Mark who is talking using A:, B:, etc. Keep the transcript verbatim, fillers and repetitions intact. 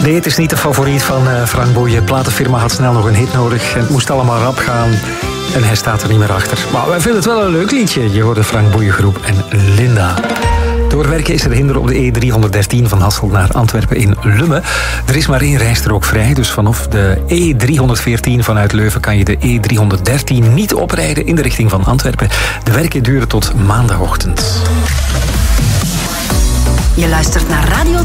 A: Nee, het is niet de favoriet van uh, Frank Boeien. De platenfirma had snel nog een hit nodig en het moest allemaal rap gaan. En hij staat er niet meer achter. Maar wij vinden het wel een leuk liedje. Je hoorde Frank Boeien groep en Linda. Doorwerken is er hinder op de E driehonderddertien van Hasselt naar Antwerpen in Lummen. Er is maar één rijstrook vrij, dus vanaf de E driehonderdveertien vanuit Leuven kan je de E driehonderddertien niet oprijden in de richting van Antwerpen. De werken duren tot maandagochtend.
B: Je luistert naar Radio